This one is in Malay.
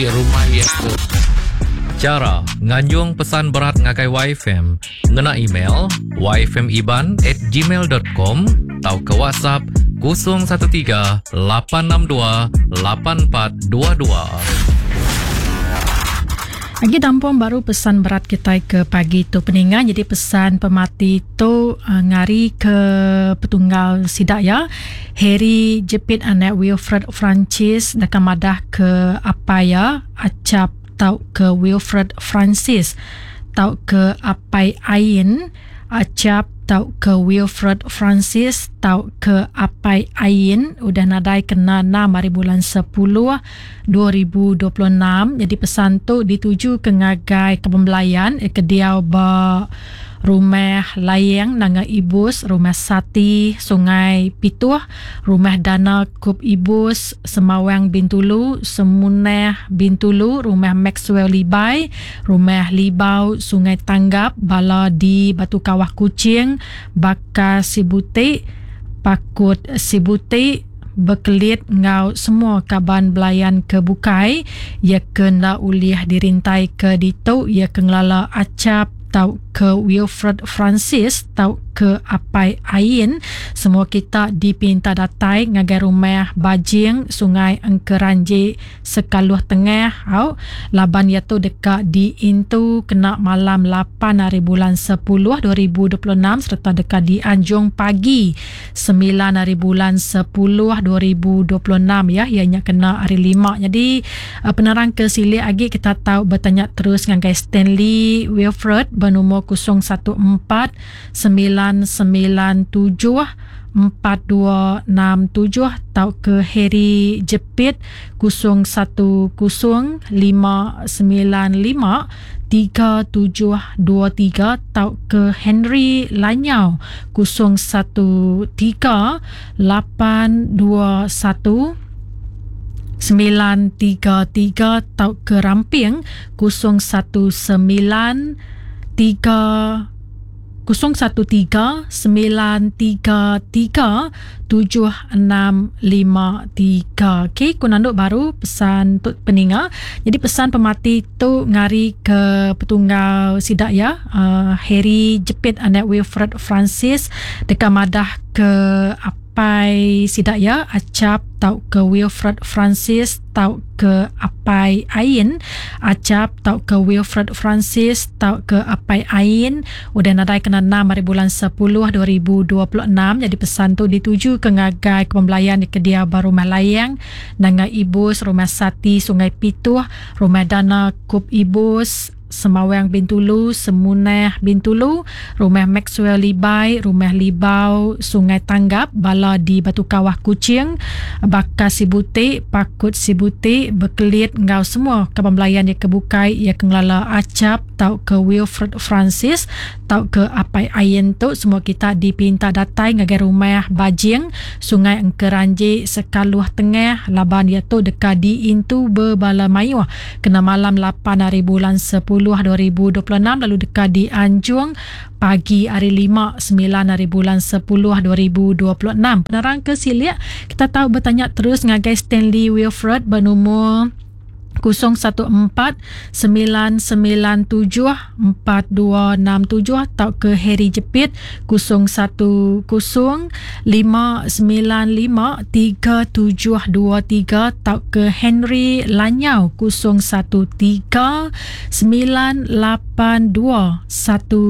rumah ya. Cara nganjung pesan berat ngakai YFM ngena email yfmiban@gmail.com atau ke WhatsApp 013 862 8422. Lagi dampung baru pesan berat kita ke pagi tu peningan. Jadi pesan pemati tu ngari ke petunggal sidak ya. Harry Jepit anak Wilfred Francis dekat madah ke apa ya. Acap tau ke Wilfred Francis. Tau ke Apai Ain. Acap tau ke Wilfred Francis. Tau ke Apai Ain. Udah nadai kena 6 hari bulan 10 2026. Jadi pesan tu dituju ke ngagai kepembelayan ke dia ba rumah layang nanga ibus, rumah sati sungai Pituh, rumah dana kup ibus Semawang Bintulu, Semuneh Bintulu, rumah Maxwell Libai, rumah Libau sungai Tanggap, bala di Batu Kawah Kucing, Baka Sibuti, Pakut Sibuti, Bekelit ngau semua kaban belayan ke Bukai, ia kena uliah dirintai ke Ditu, ia kengelala acap tau ke Wilfred Francis, tau ke Apai Ain. Semua kita dipinta datai ngagai rumah Bajing sungai Engkeranji Sekaluh Tengah au laban iaitu dekat di Intu kena malam 8 hari bulan 10 2026 serta dekat di Anjung pagi 9 hari bulan 10 2026 ya, ianya kena hari 5. Jadi penerang ke sili lagi kita tahu bertanya terus ngagai Stanley Wilfred bernomor 014 997 4267 tau ke Harry Jepit 010 595 3723 tau ke Henry Lanyau 013 821 933 tau ke Ramping 013 933 7653. Okey, kunanduk baru pesan untuk peninga. Jadi pesan pemati tu ngari ke petunggal sidak ya. Harry Jepit anak Wilfred Francis dekat madah ke Apai sidak ya. Acap tau ke Wilfred Francis, tau ke Apai Ain. Acap tau ke Wilfred Francis, tau ke Apai Ain. Udah nadai kena 6 hari bulan 10 2026. Jadi pesan tu dituju ke ngagai kepembelayan di kedia rumah layang nanga ibus, rumah sati sungai Pituh, rumah dana kup ibus Semawang Bintulu, Semuneh Bintulu, rumah Maxwell Libai, rumah Libau sungai Tanggap, bala di Batu Kawah Kucing, Baka Sibuti, Pakut Sibuti, Bekelit ngau semua kepembelayan yang kebukai ia kengelala acap tau ke Wilfred Francis, tau ke Apai Ain tu semua kita dipinta datai ngagai rumah Bajing sungai Engkeranji Sekaluh Tengah, laban iaitu dekat di Intu Berbala Mayuh kena malam 8 hari bulan 10 2026, lalu dekat di Anjung pagi hari 5 9 hari bulan 10 2026. Penerang ke Silia kita tahu bertanya terus ngagai Stanley Wilfred bernomor 014 997 4267 atau ke Harry Jepit 010 595 3723 atau ke Henry Lanyau 013 982